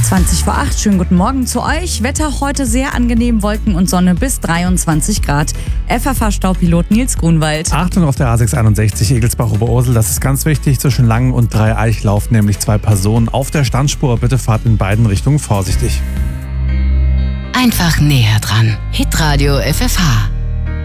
20 vor 8, schönen guten Morgen zu euch. Wetter heute sehr angenehm, Wolken und Sonne bis 23 Grad. FFH-Staupilot Nils Grunwald. Achtung auf der A661 Egelsbach-Oberursel, das ist ganz wichtig. Zwischen Langen und Dreieich laufen nämlich 2 Personen auf der Standspur. Bitte fahrt in beiden Richtungen vorsichtig. Einfach näher dran. Hitradio FFH.